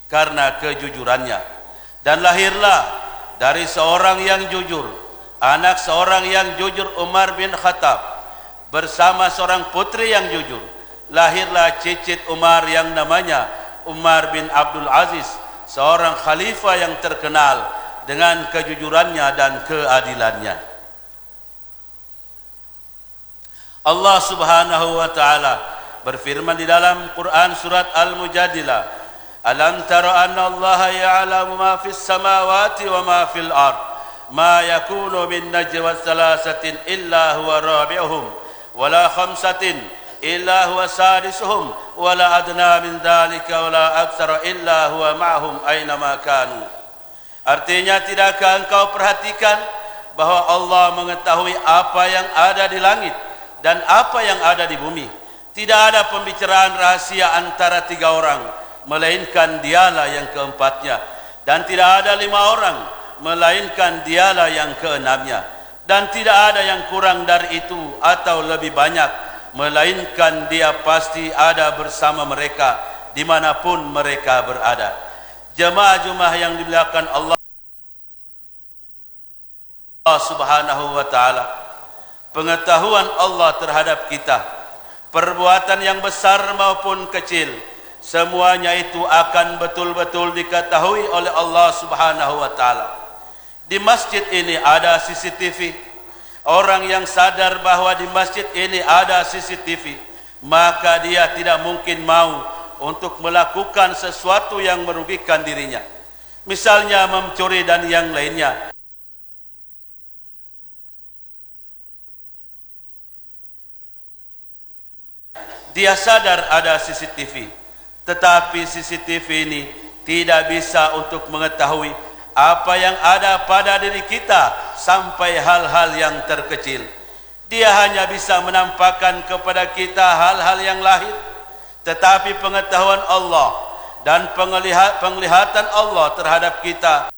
karena kejujurannya. Dan lahirlah dari seorang yang jujur, anak seorang yang jujur, Umar bin Khattab, bersama seorang putri yang jujur. Lahirlah cicit Umar yang namanya Umar bin Abdul Aziz, seorang khalifah yang terkenal dengan kejujurannya dan keadilannya. Allah Subhanahu wa taala berfirman di dalam Quran surat Al-Mujadilah, "Alam tara anna Allah ya'lamu ma fis samawati wa ma fil ard, ma yakunu min najwa thalathatin illa huwa rabi'uhum, wa la khamsatin illa huwa sadisuhum, wa la adna min dhalika wa la aktsara illa huwa ma'hum aina ma kanu." Artinya, tidakkah engkau perhatikan bahwa Allah mengetahui apa yang ada di langit dan apa yang ada di bumi? Tidak ada pembicaraan rahasia antara 3 orang, melainkan dialah yang keempatnya. Dan tidak ada 5 orang, melainkan dialah yang keenamnya. Dan tidak ada yang kurang dari itu atau lebih banyak, melainkan dia pasti ada bersama mereka dimanapun mereka berada. Jemaah-jemaah yang dimuliakan Allah Subhanahu wa taala, pengetahuan Allah terhadap kita, perbuatan yang besar maupun kecil, semuanya itu akan betul-betul diketahui oleh Allah Subhanahu wa taala. Di masjid ini ada CCTV. Orang yang sadar bahwa di masjid ini ada CCTV, maka dia tidak mungkin mau untuk melakukan sesuatu yang merugikan dirinya, misalnya mencuri dan yang lainnya. Dia sadar ada CCTV, tetapi CCTV ini tidak bisa untuk mengetahui apa yang ada pada diri kita sampai hal-hal yang terkecil. Dia hanya bisa menampakkan kepada kita hal-hal yang lahir, tetapi pengetahuan Allah dan penglihatan Allah terhadap kita